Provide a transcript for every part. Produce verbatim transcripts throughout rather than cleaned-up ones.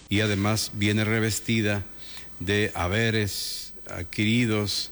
y además viene revestida de haberes adquiridos,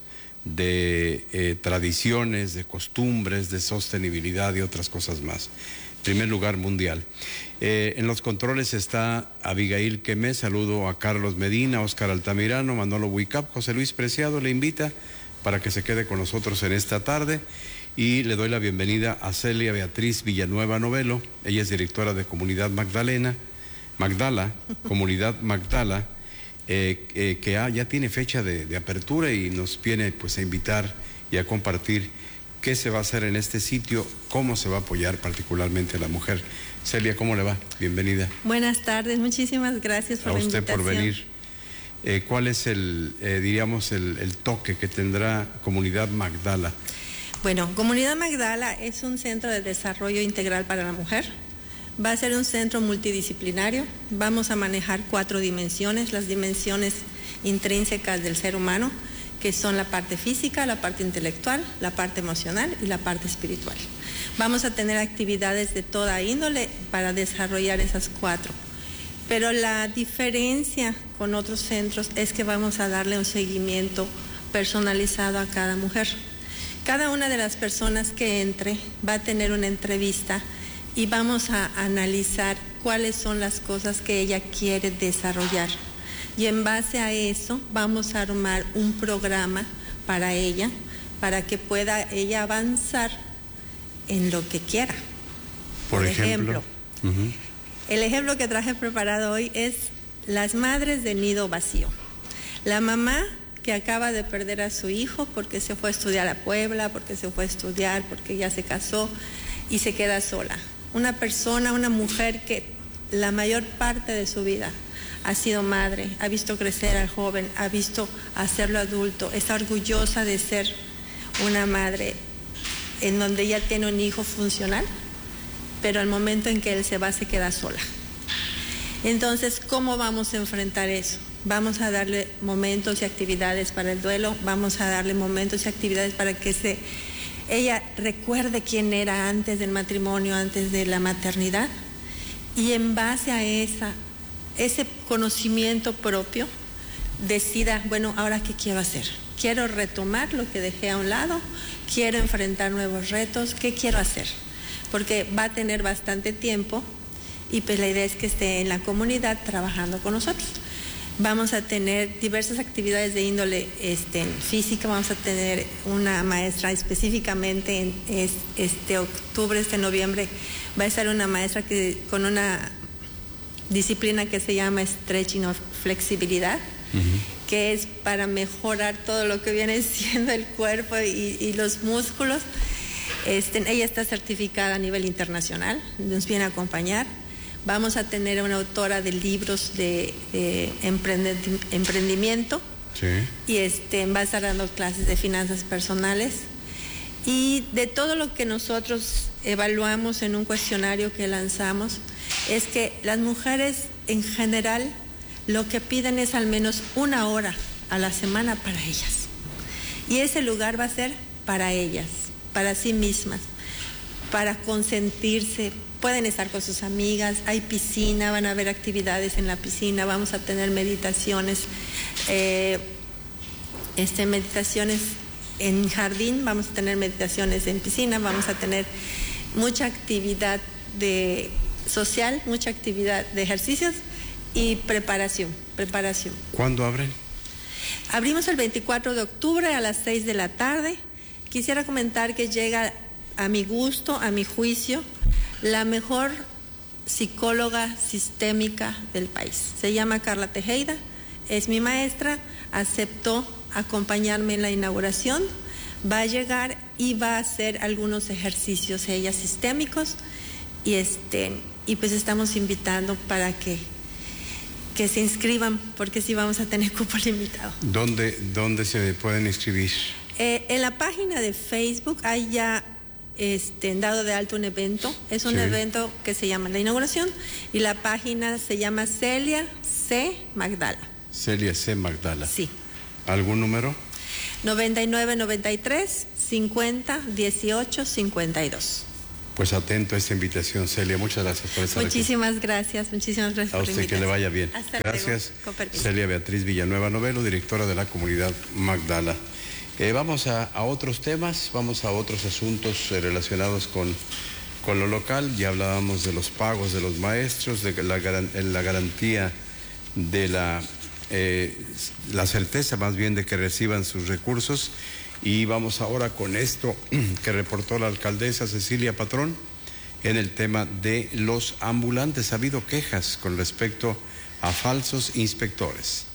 de eh, tradiciones, de costumbres, de sostenibilidad y otras cosas más. Primer lugar mundial. Eh, en los controles está Abigail Quemé, saludo a Carlos Medina, Oscar Altamirano, Manolo Huicap, José Luis Preciado le invita para que se quede con nosotros en esta tarde y le doy la bienvenida a Celia Beatriz Villanueva Novelo, ella es directora de Comunidad Magdalena, Magdala, Comunidad Magdala, eh, eh, que ha, ya tiene fecha de, de apertura y nos viene pues a invitar y a compartir qué se va a hacer en este sitio, cómo se va a apoyar particularmente a la mujer. Celia, ¿cómo le va? Bienvenida. Buenas tardes, muchísimas gracias por la invitación. A usted por venir. Eh, ¿Cuál es el, eh, diríamos, el, el toque que tendrá Comunidad Magdala? Bueno, Comunidad Magdala es un centro de desarrollo integral para la mujer. Va a ser un centro multidisciplinario. Vamos a manejar cuatro dimensiones, las dimensiones intrínsecas del ser humano, que son la parte física, la parte intelectual, la parte emocional y la parte espiritual. Vamos a tener actividades de toda índole para desarrollar esas cuatro. Pero la diferencia con otros centros es que vamos a darle un seguimiento personalizado a cada mujer. Cada una de las personas que entre va a tener una entrevista y vamos a analizar cuáles son las cosas que ella quiere desarrollar. Y en base a eso vamos a armar un programa para ella, para que pueda ella avanzar en lo que quiera. Por, Por ejemplo, ejemplo uh-huh. El ejemplo que traje preparado hoy es las madres de nido vacío. La mamá que acaba de perder a su hijo porque se fue a estudiar a Puebla, porque se fue a estudiar, porque ya se casó y se queda sola. Una persona, una mujer que la mayor parte de su vida ha sido madre, ha visto crecer al joven, ha visto hacerlo adulto, está orgullosa de ser una madre en donde ella tiene un hijo funcional, pero al momento en que él se va se queda sola. Entonces, ¿cómo vamos a enfrentar eso? Vamos a darle momentos y actividades para el duelo, vamos a darle momentos y actividades para que se, ella recuerde quién era antes del matrimonio, antes de la maternidad, y en base a esa ese conocimiento propio, decida, bueno, ¿ahora qué quiero hacer? ¿Quiero retomar lo que dejé a un lado? ¿Quiero enfrentar nuevos retos? ¿Qué quiero hacer? Porque va a tener bastante tiempo y pues la idea es que esté en la comunidad trabajando con nosotros. Vamos a tener diversas actividades de índole este, física, vamos a tener una maestra específicamente en este octubre, este noviembre, va a estar una maestra que con una disciplina que se llama stretching o flexibilidad, uh-huh. que es para mejorar todo lo que viene siendo el cuerpo y, y los músculos. Este, ella está certificada a nivel internacional, nos viene a acompañar. Vamos a tener una autora de libros de, de emprendi- emprendimiento sí. y este, va a estar dando clases de finanzas personales. Y de todo lo que nosotros evaluamos en un cuestionario que lanzamos, es que las mujeres en general lo que piden es al menos una hora a la semana para ellas. Y ese lugar va a ser para ellas, para sí mismas, para consentirse. Pueden estar con sus amigas, hay piscina, van a haber actividades en la piscina, vamos a tener meditaciones, eh, este, meditaciones en jardín, vamos a tener meditaciones en piscina, vamos a tener mucha actividad de social, mucha actividad de ejercicios y preparación, preparación. ¿Cuándo abren? Abrimos el veinticuatro de octubre a las seis de la tarde. Quisiera comentar que llega a mi gusto, a mi juicio, la mejor psicóloga sistémica del país. Se llama Carla Tejeda, es mi maestra, aceptó acompañarme en la inauguración, va a llegar y va a hacer algunos ejercicios ella sistémicos y este y pues estamos invitando para que que se inscriban porque sí vamos a tener cupo limitado. ¿Dónde, dónde se pueden inscribir? Eh, en la página de Facebook hay ya este, dado de alto un evento, es un sí. evento que se llama La Inauguración y la página se llama Celia C. Magdala. Celia C. Magdala. Sí. ¿Algún número? noventa y nueve, noventa y tres, cincuenta, dieciocho, cincuenta y dos. pues atento a esta invitación. Celia, muchas gracias por estar muchísimas aquí. gracias, muchísimas gracias a por la usted, invitación. que le vaya bien. Hasta Gracias, luego. Celia Beatriz Villanueva Novelo, directora de la comunidad Magdala. Eh, vamos a, a otros temas, vamos a otros asuntos eh, relacionados con, con lo local. Ya hablábamos de los pagos de los maestros, de la, la garantía de la, eh, la certeza más bien de que reciban sus recursos. Y vamos ahora con esto que reportó la alcaldesa Cecilia Patrón en el tema de los ambulantes. Ha habido quejas con respecto a falsos inspectores.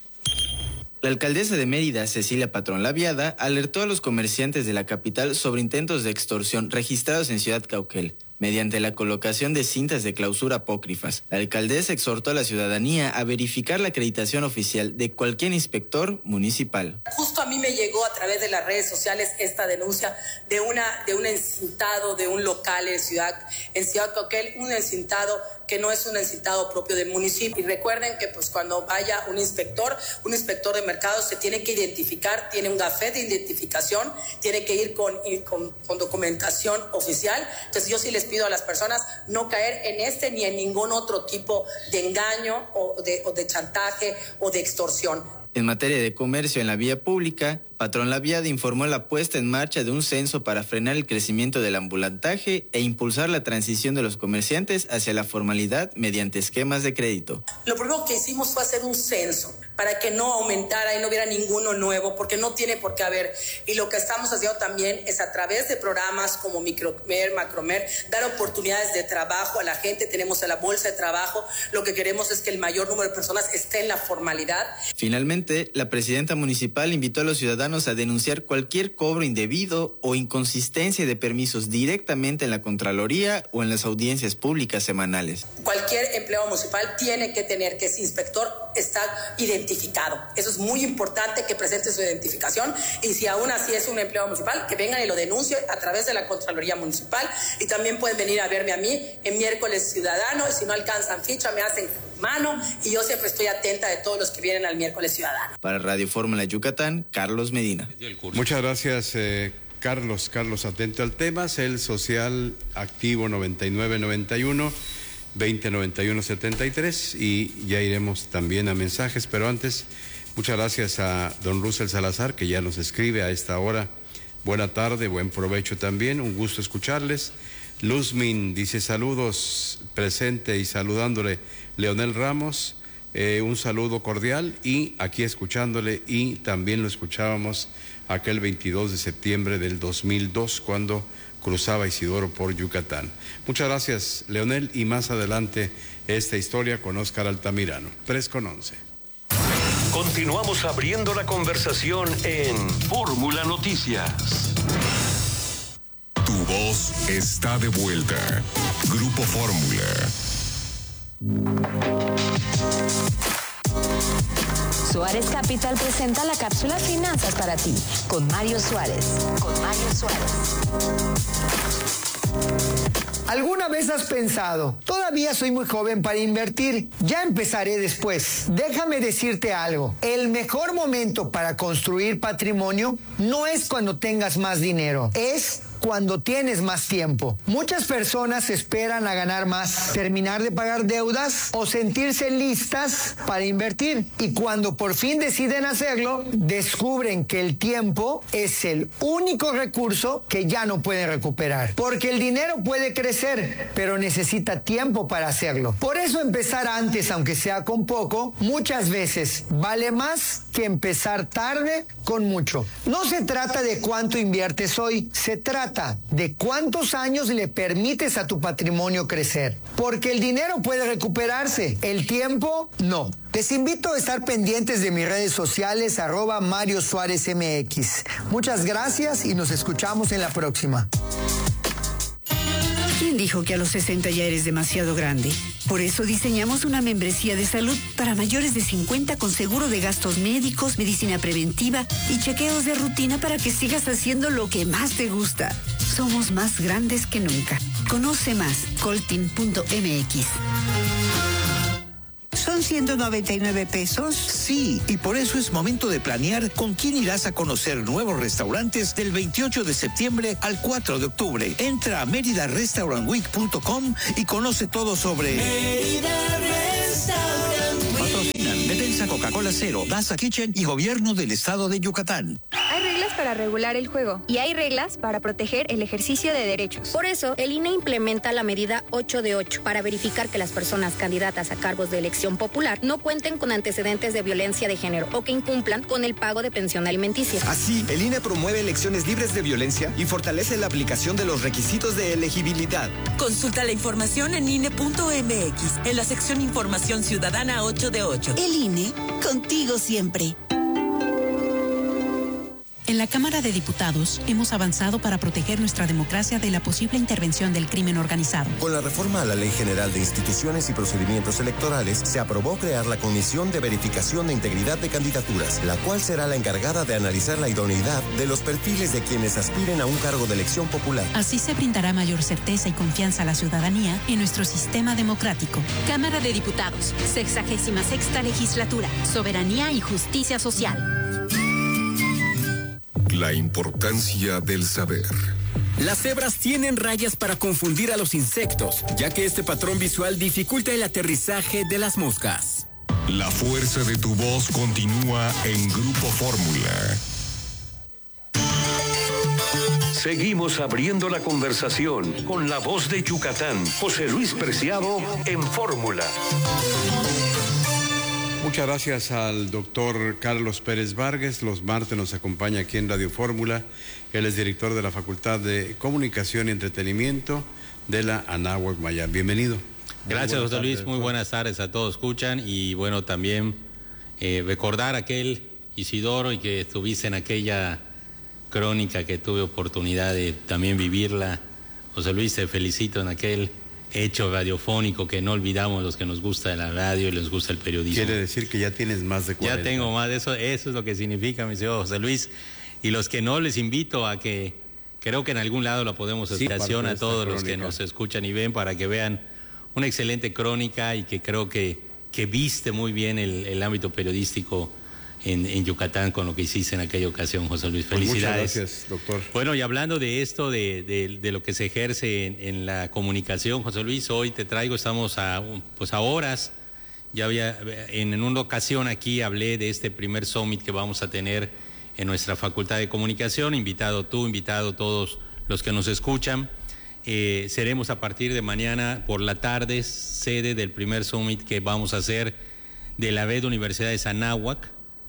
La alcaldesa de Mérida, Cecilia Patrón Laviada, alertó a los comerciantes de la capital sobre intentos de extorsión registrados en Ciudad Cauquel, mediante la colocación de cintas de clausura apócrifas. La alcaldesa exhortó a la ciudadanía a verificar la acreditación oficial de cualquier inspector municipal. Justo a mí me llegó a través de las redes sociales esta denuncia de una de un encintado de un local en Ciudad en Ciudad Cauquel, un encintado que no es un encintado propio del municipio. Y recuerden que pues cuando vaya un inspector, un inspector de mercados se tiene que identificar, tiene un gafete de identificación, tiene que ir con, con, con documentación oficial. Entonces yo sí les pido a las personas no caer en este ni en ningún otro tipo de engaño o de, o de chantaje o de extorsión. En materia de comercio en la vía pública, Patrón Laviada informó la puesta en marcha de un censo para frenar el crecimiento del ambulantaje e impulsar la transición de los comerciantes hacia la formalidad mediante esquemas de crédito. Lo primero que hicimos fue hacer un censo para que no aumentara y no hubiera ninguno nuevo, porque no tiene por qué haber. Y lo que estamos haciendo también es a través de programas como Micromer, Macromer, dar oportunidades de trabajo a la gente. Tenemos a la bolsa de trabajo. Lo que queremos es que el mayor número de personas esté en la formalidad. Finalmente, la presidenta municipal invitó a los ciudadanos a denunciar cualquier cobro indebido o inconsistencia de permisos directamente en la Contraloría o en las audiencias públicas semanales. Cualquier empleado municipal tiene que tener que ese inspector está identificado. Eso es muy importante, que presente su identificación, y si aún así es un empleado municipal, que vengan y lo denuncie a través de la Contraloría Municipal. Y también pueden venir a verme a mí en Miércoles Ciudadano, y si no alcanzan ficha me hacen mano, y yo siempre estoy atenta de todos los que vienen al Miércoles Ciudadano. Para Radio Fórmula Yucatán, Carlos Medina. Muchas gracias, eh, Carlos. Carlos, atento al tema. Cel Social Activo noventa y nueve noventa y uno, veinte noventa y uno setenta y tres, y ya iremos también a mensajes, pero antes, muchas gracias a don Russell Salazar, que ya nos escribe a esta hora. Buena tarde, buen provecho también, un gusto escucharles. Luzmin dice saludos, presente y saludándole Leonel Ramos, eh, un saludo cordial, y aquí escuchándole, y también lo escuchábamos aquel veintidós de septiembre del dos mil dos cuando cruzaba Isidoro por Yucatán. Muchas gracias, Leonel, y más adelante esta historia con Óscar Altamirano. tres con once. Continuamos abriendo la conversación en Fórmula Noticias. Tu voz está de vuelta. Grupo Fórmula. Suárez Capital presenta la cápsula Finanzas para ti, con Mario Suárez. Con Mario Suárez. ¿Alguna vez has pensado, todavía soy muy joven para invertir, ya empezaré después? Déjame decirte algo, el mejor momento para construir patrimonio no es cuando tengas más dinero, es cuando tienes más tiempo. Muchas personas esperan a ganar más, terminar de pagar deudas o sentirse listas para invertir. Y cuando por fin deciden hacerlo, descubren que el tiempo es el único recurso que ya no pueden recuperar. Porque el dinero puede crecer, pero necesita tiempo para hacerlo. Por eso empezar antes, aunque sea con poco, muchas veces vale más que empezar tarde con mucho. No se trata de cuánto inviertes hoy, se trata de cuántos años le permites a tu patrimonio crecer. Porque el dinero puede recuperarse, el tiempo no. Les invito a estar pendientes de mis redes sociales, arroba Mario Suárez M X. Muchas gracias y nos escuchamos en la próxima. ¿Quién dijo que a los sesenta ya eres demasiado grande? Por eso diseñamos una membresía de salud para mayores de cincuenta con seguro de gastos médicos, medicina preventiva y chequeos de rutina para que sigas haciendo lo que más te gusta. Somos más grandes que nunca. Conoce más, coltin punto m x. Son ciento noventa y nueve pesos? Sí, y por eso es momento de planear con quién irás a conocer nuevos restaurantes del veintiocho de septiembre al cuatro de octubre. Entra a mérida restaurant week punto com y conoce todo sobre Mérida Restaurant Week. Patrocinan Betensa, Coca-Cola Cero, Daza Kitchen y Gobierno del Estado de Yucatán. Hay reglas para regular el juego y hay reglas para proteger el ejercicio de derechos. Por eso, el I N E implementa la medida ocho de ocho para verificar que las personas candidatas a cargos de elección popular no cuenten con antecedentes de violencia de género o que incumplan con el pago de pensión alimenticia. Así, el I N E promueve elecciones libres de violencia y fortalece la aplicación de los requisitos de elegibilidad. Consulta la información en I N E punto M X, en la sección Información Ciudadana ocho de ocho. El I N E, contigo siempre. En la Cámara de Diputados hemos avanzado para proteger nuestra democracia de la posible intervención del crimen organizado. Con la reforma a la Ley General de Instituciones y Procedimientos Electorales, se aprobó crear la Comisión de Verificación de Integridad de Candidaturas, la cual será la encargada de analizar la idoneidad de los perfiles de quienes aspiren a un cargo de elección popular. Así se brindará mayor certeza y confianza a la ciudadanía en nuestro sistema democrático. Cámara de Diputados, sexagésima sexta legislatura, soberanía y justicia social. La importancia del saber. Las cebras tienen rayas para confundir a los insectos, ya que este patrón visual dificulta el aterrizaje de las moscas. La fuerza de tu voz continúa en Grupo Fórmula. Seguimos abriendo la conversación con la voz de Yucatán, José Luis Preciado en Fórmula. Muchas gracias al doctor Carlos Pérez Vargas. Los martes nos acompaña aquí en Radio Fórmula. Él es director de la Facultad de Comunicación y Entretenimiento de la Anáhuac Mayab. Bienvenido. Gracias, José Luis. Doctor. Muy buenas tardes a todos escuchan. Y bueno, también eh, recordar aquel Isidoro y que estuviste en aquella crónica que tuve oportunidad de también vivirla. José Luis, te felicito en aquel hecho radiofónico que no olvidamos los que nos gusta de la radio y les gusta el periodismo. Quiere decir que ya tienes más de cuarenta. Ya tengo más de eso, eso es lo que significa, mi señor José Luis. Y los que no, les invito a que, creo que en algún lado la podemos hacer, sí, a todos los que nos escuchan y ven para que vean una excelente crónica y que creo que, que viste muy bien el, el ámbito periodístico en, en Yucatán con lo que hiciste en aquella ocasión, José Luis. Felicidades. Muchas gracias, doctor. Bueno, y hablando de esto, de, de, de lo que se ejerce en, en la comunicación, José Luis, hoy te traigo, estamos a, pues a horas, ya había, en, en una ocasión aquí hablé de este primer summit que vamos a tener en nuestra Facultad de Comunicación, invitado tú, invitado todos los que nos escuchan. Eh, seremos a partir de mañana por la tarde sede del primer summit que vamos a hacer de la B E D Universidades Anáhuac,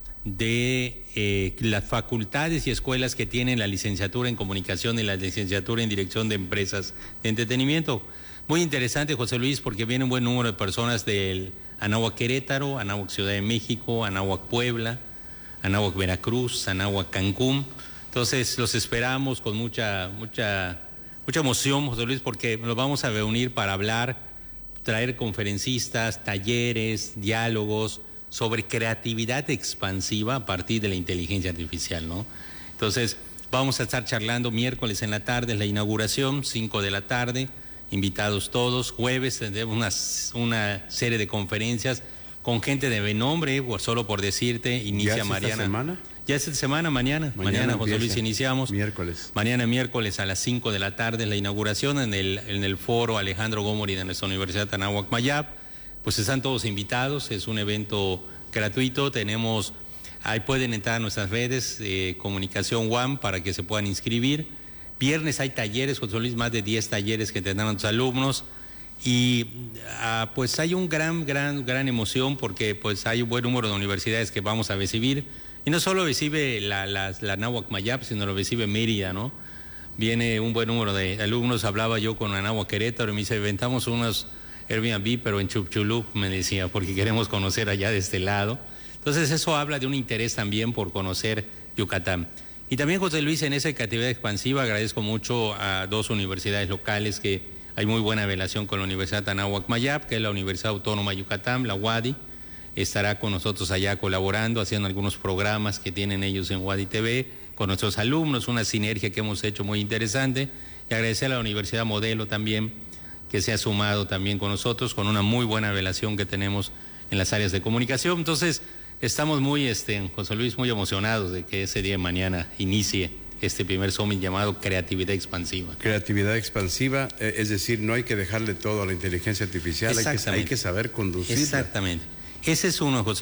de eh, las facultades y escuelas que tienen la licenciatura en comunicación y la licenciatura en dirección de empresas de entretenimiento. Muy interesante, José Luis, porque viene un buen número de personas del Anáhuac Querétaro, Anáhuac Ciudad de México, Anáhuac Puebla, Anáhuac Veracruz, Anáhuac Cancún. Entonces los esperamos con mucha, mucha, mucha emoción, José Luis, porque nos vamos a reunir para hablar, traer conferencistas, talleres, diálogos sobre creatividad expansiva a partir de la inteligencia artificial, ¿no? Entonces, vamos a estar charlando miércoles en la tarde, es la inauguración, cinco de la tarde, invitados todos. Jueves tendremos una, una serie de conferencias con gente de renombre, solo por decirte, inicia ¿Ya es Mariana. esta semana? Ya es esta semana, mañana. Mañana, mañana José Luis, iniciamos. Miércoles. Mañana miércoles a las cinco de la tarde, la inauguración en el, en el foro Alejandro Gómez de nuestra Universidad Anáhuac Mayab. Pues están todos invitados, es un evento gratuito, tenemos, ahí pueden entrar a nuestras redes, eh, Comunicación One, para que se puedan inscribir. Viernes hay talleres, José Luis, más de diez talleres que tendrán los alumnos, y ah, pues hay un gran, gran, gran emoción porque pues hay un buen número de universidades que vamos a recibir, y no solo recibe la, la, la Anáhuac Mayab, sino lo recibe Mérida, ¿no? Viene un buen número de alumnos, hablaba yo con Anáhuac Querétaro y me dice, inventamos unos Airbnb, pero en Chupchulup, me decía, porque queremos conocer allá de este lado. Entonces eso habla de un interés también por conocer Yucatán. Y también, José Luis, en esa actividad expansiva agradezco mucho a dos universidades locales que hay muy buena relación con la Universidad Anáhuac Mayab, que es la Universidad Autónoma de Yucatán, la U A D I, estará con nosotros allá colaborando, haciendo algunos programas que tienen ellos en U A D I T V, con nuestros alumnos, una sinergia que hemos hecho muy interesante, y agradecer a la Universidad Modelo también, que se ha sumado también con nosotros, con una muy buena relación que tenemos en las áreas de comunicación. Entonces, estamos muy, este, José Luis, muy emocionados de que ese día de mañana inicie este primer summit llamado Creatividad Expansiva. Creatividad expansiva, eh, es decir, no hay que dejarle todo a la inteligencia artificial, hay que, hay que saber conducirla. Exactamente. Ese es uno, José